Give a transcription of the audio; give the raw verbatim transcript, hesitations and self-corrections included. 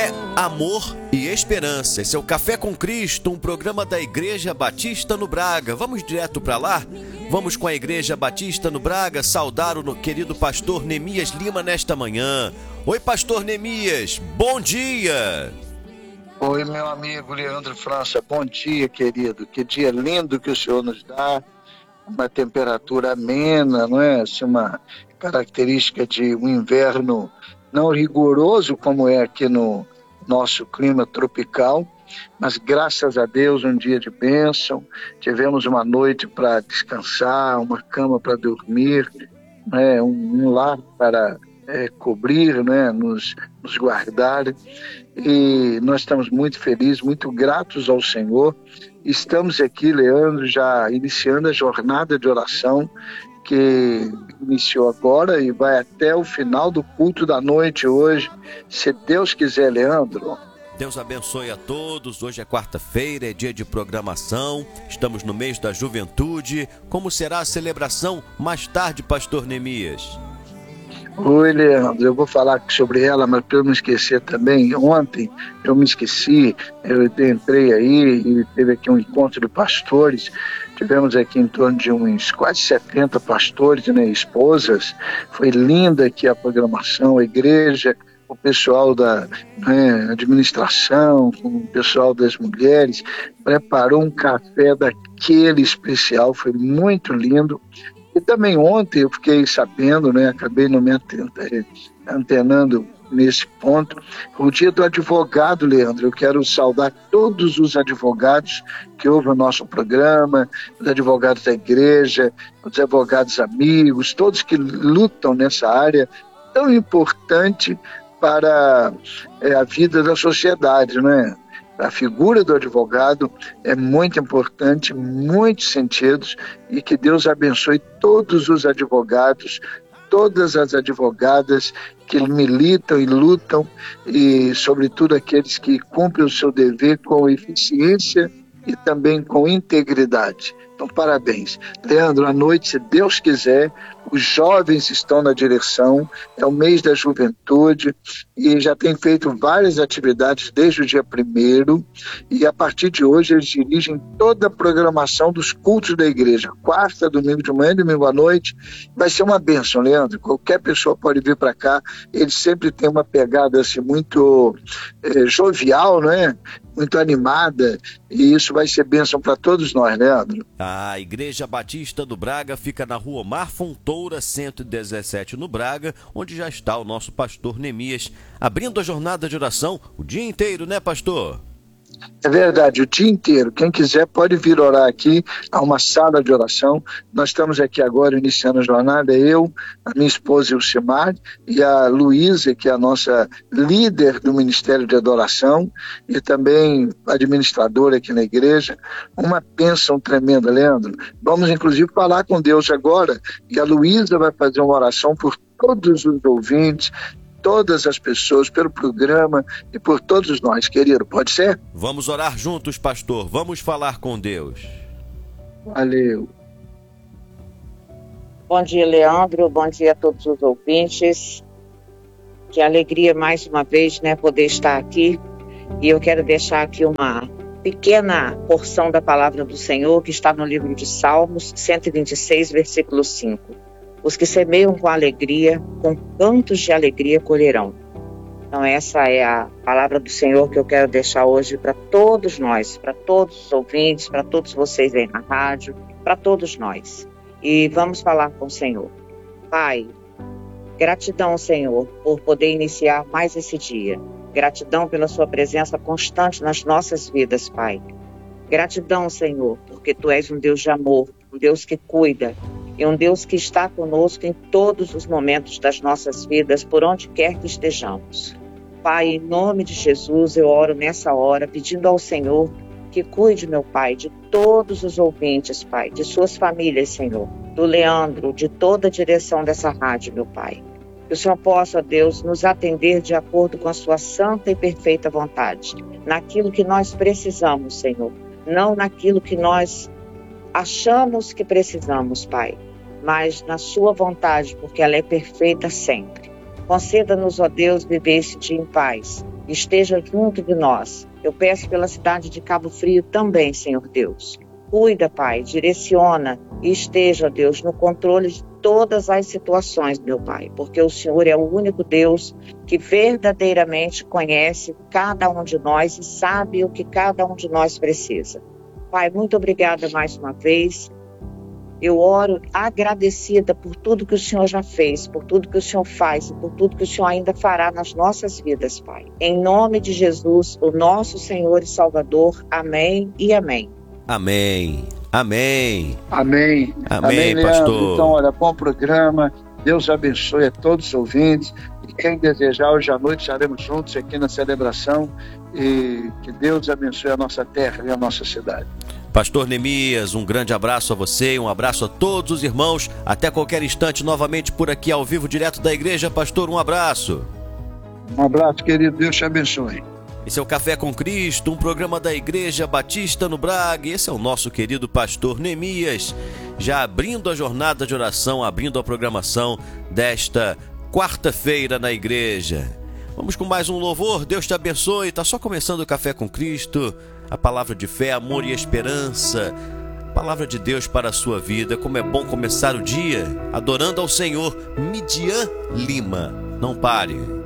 Fé, amor e esperança. Esse é o Café com Cristo, um programa da Igreja Batista no Braga. Vamos direto para lá? Vamos com a Igreja Batista no Braga saudar o querido pastor Neemias Lima nesta manhã. Oi, pastor Neemias, bom dia! Oi, meu amigo Leandro França, bom dia, querido. Que dia lindo que o Senhor nos dá. Uma temperatura amena, não é? Assim, uma característica de um inverno não rigoroso como é aqui no nosso clima tropical, mas graças a Deus um dia de bênção. Tivemos uma noite para descansar, uma cama para dormir, né? um, um lar para é, cobrir, né? nos, nos guardar, e nós estamos muito felizes, muito gratos ao Senhor. Estamos aqui, Leandro, já iniciando a jornada de oração que iniciou agora e vai até o final do culto da noite hoje, se Deus quiser, Leandro. Deus abençoe a todos. Hoje é quarta-feira, é dia de programação, estamos no mês da juventude. Como será a celebração mais tarde, pastor Neemias? Oi, Leandro, eu vou falar sobre ela, mas para eu não esquecer também, ontem eu me esqueci, eu entrei aí e teve aqui um encontro de pastores, tivemos aqui em torno de uns quase setenta pastores, né, esposas. Foi linda aqui a programação, a igreja, o pessoal da né, administração, o pessoal das mulheres, preparou um café daquele especial, foi muito lindo. E também ontem eu fiquei sabendo, né, acabei não me antenando nesse ponto, o dia do advogado, Leandro. Eu quero saudar todos os advogados que ouvem o nosso programa, os advogados da igreja, os advogados amigos, todos que lutam nessa área tão importante para é, a vida da sociedade, né? A figura do advogado é muito importante, em muitos sentidos, e que Deus abençoe todos os advogados, todas as advogadas que militam e lutam, e sobretudo aqueles que cumprem o seu dever com eficiência e também com integridade. Então, parabéns. Leandro, à noite, se Deus quiser, os jovens estão na direção, é o mês da juventude e já tem feito várias atividades desde o dia primeiro, e a partir de hoje eles dirigem toda a programação dos cultos da igreja, quarta, domingo de manhã, domingo à noite. Vai ser uma bênção, Leandro, qualquer pessoa pode vir para cá, eles sempre têm uma pegada assim, muito é, jovial, né? Muito animada, e isso vai ser bênção para todos nós, Leandro. A Igreja Batista do Braga fica na rua Mar Fontoura, cento e dezessete, no Braga, onde já está o nosso pastor Neemias, abrindo a jornada de oração o dia inteiro, né, pastor? É verdade, o dia inteiro. Quem quiser pode vir orar aqui, há uma sala de oração. Nós estamos aqui agora iniciando a jornada, eu, a minha esposa Ilcimar e a Luísa, que é a nossa líder do Ministério de Adoração e também administradora aqui na igreja. Uma bênção tremenda, Leandro. Vamos inclusive falar com Deus agora, e a Luísa vai fazer uma oração por todos os ouvintes, todas as pessoas, pelo programa e por todos nós, querido. Pode ser? Vamos orar juntos, pastor. Vamos falar com Deus. Valeu. Bom dia, Leandro. Bom dia a todos os ouvintes. Que alegria mais uma vez, né, poder estar aqui. E eu quero deixar aqui uma pequena porção da palavra do Senhor que está no livro de Salmos, cento e vinte e seis, versículo cinco. Os que semeiam com alegria, com cantos de alegria colherão. Então essa é a palavra do Senhor que eu quero deixar hoje para todos nós, para todos os ouvintes, para todos vocês aí na rádio, para todos nós. E vamos falar com o Senhor. Pai, gratidão, Senhor, por poder iniciar mais esse dia. Gratidão pela sua presença constante nas nossas vidas, Pai. Gratidão, Senhor, porque Tu és um Deus de amor, um Deus que cuida, e um Deus que está conosco em todos os momentos das nossas vidas, por onde quer que estejamos. Pai, em nome de Jesus, eu oro nessa hora, pedindo ao Senhor que cuide, meu Pai, de todos os ouvintes, Pai, de suas famílias, Senhor, do Leandro, de toda a direção dessa rádio, meu Pai. Que o Senhor possa, Deus, nos atender de acordo com a sua santa e perfeita vontade, naquilo que nós precisamos, Senhor, não naquilo que nós achamos que precisamos, Pai, mas na sua vontade, porque ela é perfeita sempre. Conceda-nos, ó Deus, viver esse dia em paz. Esteja junto de nós. Eu peço pela cidade de Cabo Frio também, Senhor Deus. Cuida, Pai, direciona e esteja, Deus, no controle de todas as situações, meu Pai, porque o Senhor é o único Deus que verdadeiramente conhece cada um de nós e sabe o que cada um de nós precisa. Pai, muito obrigada mais uma vez. Eu oro agradecida por tudo que o Senhor já fez, por tudo que o Senhor faz e por tudo que o Senhor ainda fará nas nossas vidas, Pai. Em nome de Jesus, o nosso Senhor e Salvador. Amém e amém. Amém. Amém. Amém. Amém, Leandro. pastor. Então, olha, bom programa. Deus abençoe a todos os ouvintes. E quem desejar, hoje à noite estaremos juntos aqui na celebração. E que Deus abençoe a nossa terra e a nossa cidade. Pastor Neemias, um grande abraço a você e um abraço a todos os irmãos. Até qualquer instante, novamente por aqui ao vivo, direto da igreja. Pastor, um abraço. Um abraço, querido. Deus te abençoe. Esse é o Café com Cristo, um programa da Igreja Batista no Braga. E esse é o nosso querido pastor Neemias, já abrindo a jornada de oração, abrindo a programação desta quarta-feira na igreja. Vamos com mais um louvor. Deus te abençoe. Está só começando o Café com Cristo, a palavra de fé, amor e esperança. Palavra de Deus para a sua vida. Como é bom começar o dia adorando ao Senhor. Midian Lima. Não pare.